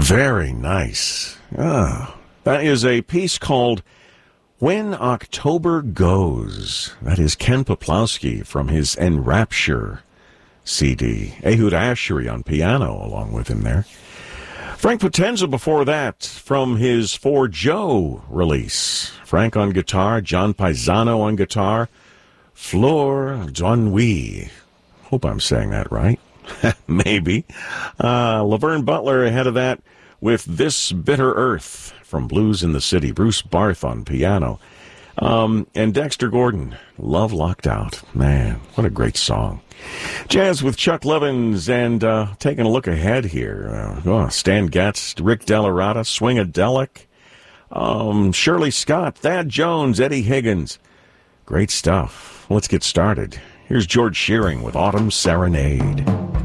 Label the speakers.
Speaker 1: Very nice. That is a piece called When October Goes. That is Ken Poplawski from his Enrapture CD. Ehud Asheri on piano along with him there. Frank Potenza before that from his For Joe release. Frank on guitar, John Paisano on guitar, Fleur d'Ennui. Hope I'm saying that right. Maybe. Laverne Butler ahead of that with This Bitter Earth from Blues in the City. Bruce Barth on piano. And Dexter Gordon, Love Locked Out. Man, what a great song. Jazz with Chuck Levins, and taking a look ahead here. Stan Getz, Rick Delarada, Swingadelic, Shirley Scott, Thad Jones, Eddie Higgins. Great stuff. Let's get started. Here's George Shearing with Autumn Serenade.